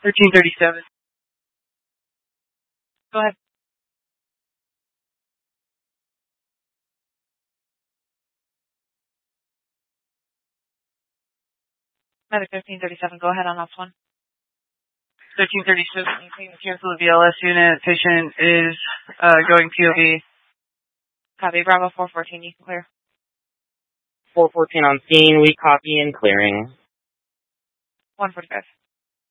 1337. Go ahead. Medic 1337, go ahead on ops 1. 1336, cancel the BLS unit. Patient is going POV. Copy. Bravo 414, you can clear. 414 on scene, we copy and clearing. 145.